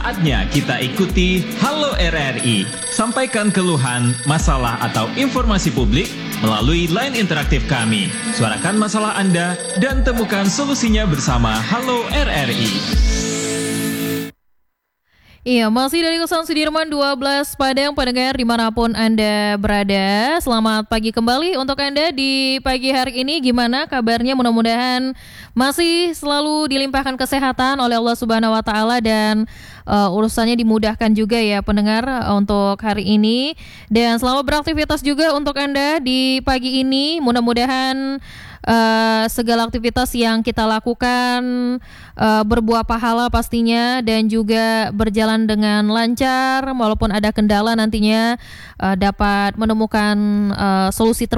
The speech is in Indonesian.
Saatnya kita ikuti Halo RRI. Sampaikan keluhan, masalah atau informasi publik melalui line interaktif kami. Suarakan masalah Anda dan temukan solusinya bersama Halo RRI. Iya, masih dari Kosan Sudirman 12 Padang, pendengar dimanapun Anda berada. Selamat pagi kembali untuk Anda di pagi hari ini. Gimana kabarnya? Mudah-mudahan masih selalu dilimpahkan kesehatan oleh Allah Subhanahu wa Ta'ala dan urusannya dimudahkan juga ya pendengar untuk hari ini. Dan selamat beraktivitas juga untuk Anda di pagi ini. Mudah-mudahan segala aktivitas yang kita lakukan berbuah pahala pastinya dan juga berjalan dengan lancar, walaupun ada kendala nantinya dapat menemukan solusi terbaik